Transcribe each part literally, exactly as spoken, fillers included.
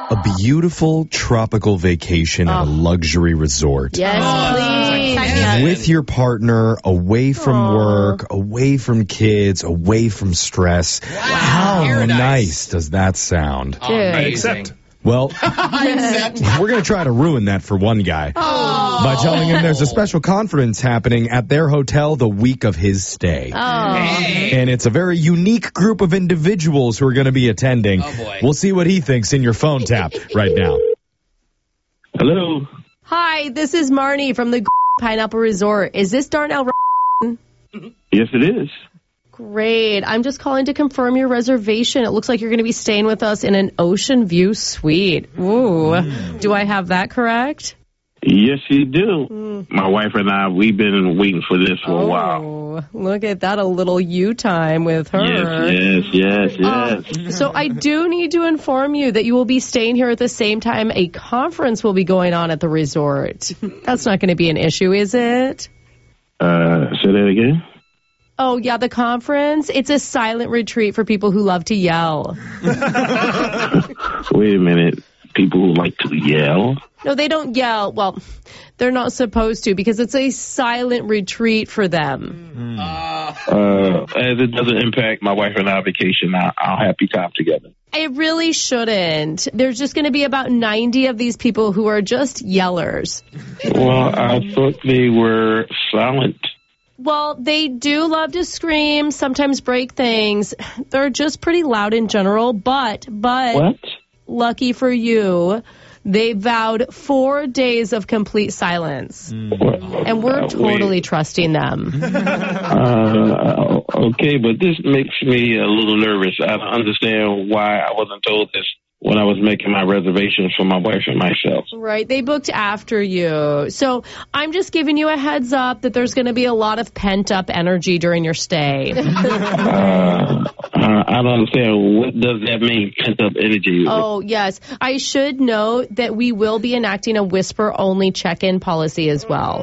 A beautiful tropical vacation at a luxury resort. Yes, Oh, please. yes. With your partner, away from Aw. work, away from kids, away from stress. How Paradise. nice does that sound? Oh, Dude. amazing. Except- Well, Except. we're going to try to ruin that for one guy Oh. by telling him there's a special conference happening at their hotel the week of his stay. Oh. Hey. And it's a very unique group of individuals who are going to be attending. Oh, boy. We'll see what he thinks in your phone tap right now. Hello. Hi, this is Marnie from the Pineapple Resort. Is this Darnell? Yes, it is. Great. I'm just calling to confirm your reservation. It looks like you're going to be staying with us in an ocean view suite. Ooh. Do I have that correct? Yes, you do. My wife and I, we've been waiting for this for a while. Oh, look at that. A little you time with her. Yes, yes, yes, yes. Um, so I do need to inform you that you will be staying here at the same time a conference will be going on at the resort. That's not going to be an issue, is it? Uh, say that again? Oh, yeah, the conference. It's a silent retreat for people who love to yell. Wait a minute. People who like to yell? No, they don't yell. Well, they're not supposed to because it's a silent retreat for them. Uh, Uh, as it doesn't impact my wife and our vacation, our, our happy time together. It really shouldn't. There's just going to be about ninety of these people who are just yellers. Well, I thought they were silent. Well, they do love to scream, sometimes break things. They're just pretty loud in general, but, but, What? lucky for you, they vowed four days of complete silence. And we're Uh, totally wait. trusting them. Uh, okay, but this makes me a little nervous. I don't understand why I wasn't told this when I was making my reservations for my wife and myself. Right, they booked after you. So I'm just giving you a heads up that there's going to be a lot of pent-up energy during your stay. Uh, uh, I don't understand. What does that mean, pent-up energy? Oh, yes. I should note that we will be enacting a whisper-only check-in policy as well.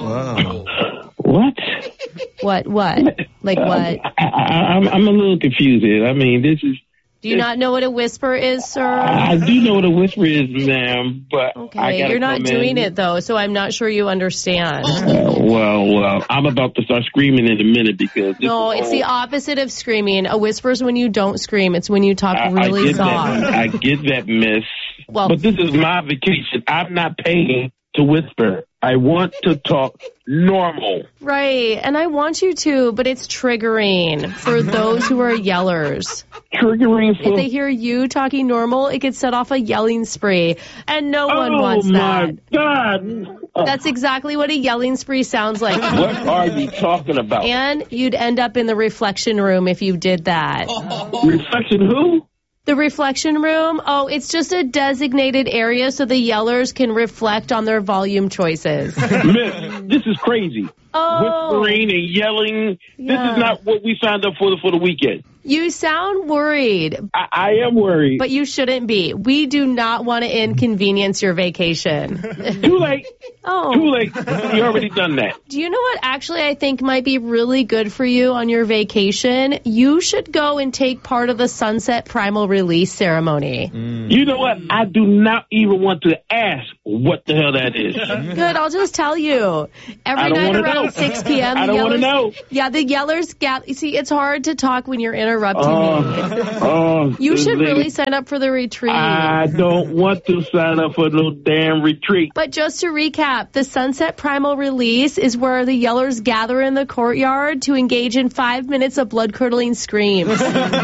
oh. What? What? What? Like what? I, I, I'm, I'm a little confused here. I mean, this is... Do you not know what a whisper is, sir? I do know what a whisper is, ma'am, but I Okay, gotta you're not come doing in. it, though, so I'm not sure you understand. Uh, well, well, I'm about to start screaming in a minute because... This No, is it's the all- opposite of screaming. A whisper is when you don't scream. It's when you talk I, really I get soft. that. I get that, miss. Well- but this is my vacation. I'm not paying to whisper. I want to talk normal. Right, and I want you to, but it's triggering for those who are yellers. Triggering If for... they hear you talking normal, it could set off a yelling spree, and no one oh, wants my that. God. Uh, That's exactly what a yelling spree sounds like. what are you talking about? And you'd end up in the reflection room if you did that. Reflection who? The reflection room, oh, it's just a designated area so the yellers can reflect on their volume choices. Miss, this is crazy. Oh, Whispering and yelling. Yeah. This is not what we signed up for for the weekend. you sound worried, I, I am worried. but you shouldn't be. We do not want to inconvenience your vacation. Too late. Oh. Too late. We already done that. Do you know what actually I think might be really good for you on your vacation? You should go and take part of the Sunset Primal Release ceremony. You know what? I do not even want to ask what the hell that is. Good, I'll just tell you. Every I don't night wanna around know. six p.m. I the don't wanna yellers- know. Yeah, the yellers gather. You see, it's hard to talk when you're interrupting me. Oh, oh, You should lady, really sign up for the retreat. I don't want to sign up for no damn retreat. But just to recap, the Sunset Primal Release is where the yellers gather in the courtyard to engage in five minutes of blood-curdling screams.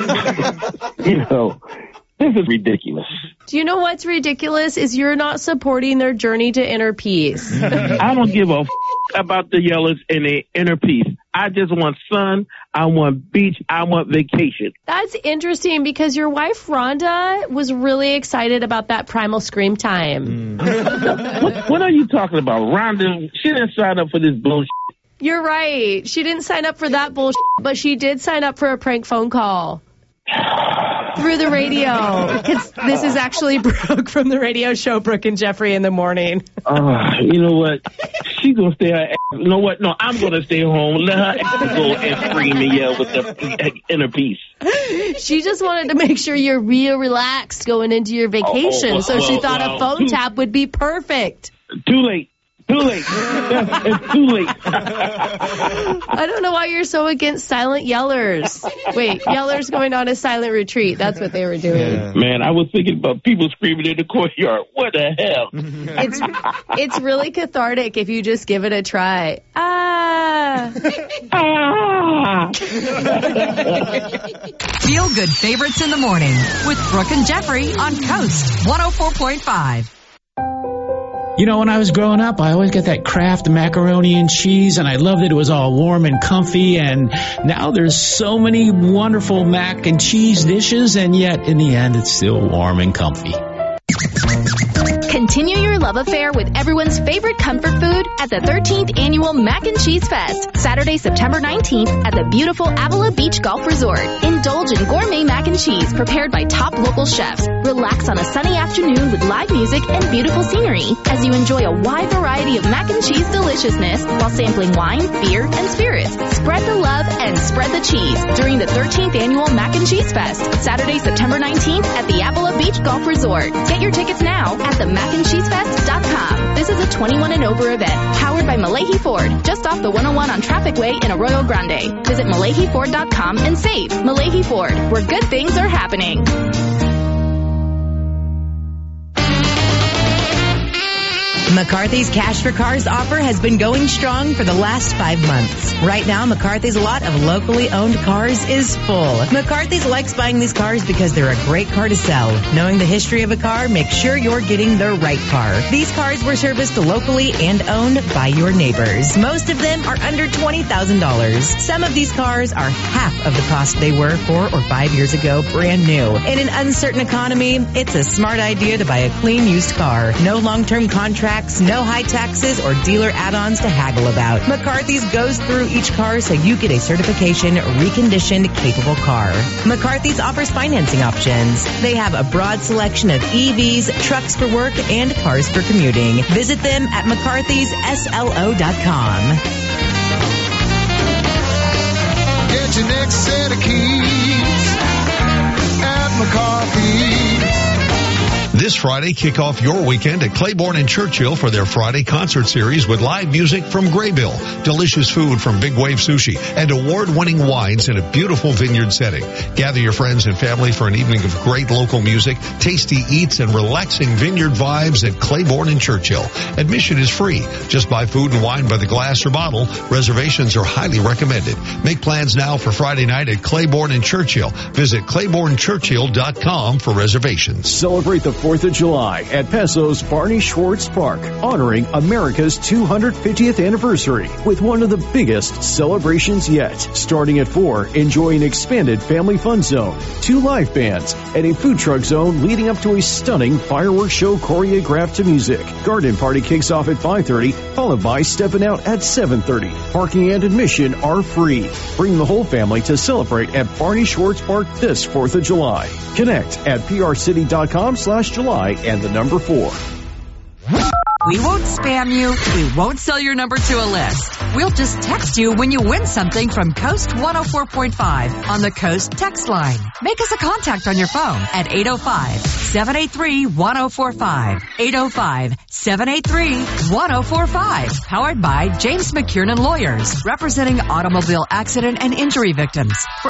You know, this is ridiculous. Do you know what's ridiculous is you're not supporting their journey to inner peace. I don't give a f- about the yellers and their inner peace. I just want sun. I want beach. I want vacation. That's interesting because your wife, Rhonda, was really excited about that primal scream time. What, what are you talking about? Rhonda, she didn't sign up for this bullshit. You're right. She didn't sign up for that bullshit, but she did sign up for a prank phone call. Through the radio. 'Cause this is actually Brooke from the radio show Brooke and Jeffrey in the Morning. Uh, you know what? She gonna stay her ass. You know what? No, I'm gonna stay home. Let her ass go and scream and yell with the inner peace. She just wanted to make sure you're real relaxed going into your vacation, Oh, oh, so she well, thought well, a phone too- tap would be perfect. Too late. Too late. It's too late. I don't know why you're so against silent yellers. Wait, yellers going on a silent retreat. That's what they were doing. Man, I was thinking about people screaming in the courtyard. What the hell? It's it's really cathartic if you just give it a try. Ah. Ah! Feel good favorites in the morning with Brooke and Jeffrey on Coast one oh four point five. You know, when I was growing up, I always got that Kraft macaroni and cheese, and I loved that it was all warm and comfy, and now there's so many wonderful mac and cheese dishes, and yet, in the end, it's still warm and comfy. Continue your love affair with everyone's favorite comfort food at the thirteenth Annual Mac and Cheese Fest, Saturday, September nineteenth at the beautiful Avila Beach Golf Resort. Indulge in gourmet mac and cheese prepared by top local chefs. Relax on a sunny afternoon with live music and beautiful scenery as you enjoy a wide variety of mac and cheese deliciousness while sampling wine, beer, and spirits. Spread the love and spread the cheese during the thirteenth Annual Mac and Cheese Fest, Saturday, September nineteenth at the Avila Beach Golf Resort. Get your tickets now at the mac and cheese fest dot com. This is a twenty-one and over event, powered by Malahi Ford, just off the one oh one on Traffic Way in Arroyo Grande. Visit Malahi Ford dot com and save. Malahi Ford, where good things are happening. McCarthy's Cash for Cars offer has been going strong for the last five months. Right now, McCarthy's lot of locally owned cars is full. McCarthy's likes buying these cars because they're a great car to sell. Knowing the history of a car, make sure you're getting the right car. These cars were serviced locally and owned by your neighbors. Most of them are under twenty thousand dollars. Some of these cars are half of the cost they were four or five years ago, brand new. In an uncertain economy, it's a smart idea to buy a clean used car. No long-term contracts, no high taxes or dealer add-ons to haggle about. McCarthy's goes through each car so you get a certification, reconditioned, capable car. McCarthy's offers financing options. They have a broad selection of E Vs, trucks for work, and cars for commuting. Visit them at McCarthy's S L O dot com. Get your next set of keys at McCarthy's. This Friday, kick off your weekend at Claiborne and Churchill for their Friday concert series with live music from Graybill, delicious food from Big Wave Sushi, and award-winning wines in a beautiful vineyard setting. Gather your friends and family for an evening of great local music, tasty eats, and relaxing vineyard vibes at Claiborne and Churchill. Admission is free. Just buy food and wine by the glass or bottle. Reservations are highly recommended. Make plans now for Friday night at Claiborne and Churchill. Visit Claiborne Churchill dot com for reservations. Celebrate the fourth of July at Peso's Barney Schwartz Park, honoring America's two hundred fiftieth anniversary with one of the biggest celebrations yet. Starting at four, enjoy an expanded family fun zone, two live bands, and a food truck zone leading up to a stunning fireworks show choreographed to music. Garden party kicks off at five thirty, followed by Steppin' Out at seven thirty. Parking and admission are free. Bring the whole family to celebrate at Barney Schwartz Park this fourth of July. Connect at P R city dot com slash July and the number four. We won't spam you. We won't sell your number to a list. We'll just text you when you win something from Coast one oh four point five on the Coast text line. Make us a contact on your phone at eight oh five, seven eight three, one oh four five. eight oh five, seven eight three, one oh four five. Powered by James McKiernan Lawyers, representing automobile accident and injury victims. For